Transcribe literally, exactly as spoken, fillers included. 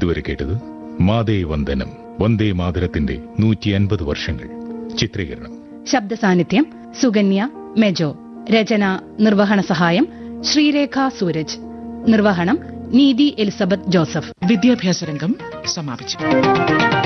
ഇതുവരെ കേട്ടത് മാതേ വന്ദനം, വന്ദേ മാതരത്തിന്റെ നൂറ്റി അൻപത് വർഷങ്ങൾ. ചിത്രീകരണം ശബ്ദ സാന്നിധ്യം സുകന്യ മെജോ. രചന നിർവഹണ സഹായം ശ്രീരേഖ സൂരജ്. നിർവഹണം നീതി എലിസബത്ത് ജോസഫ്. വിദ്യാഭ്യാസ രംഗം സമാപിച്ചു.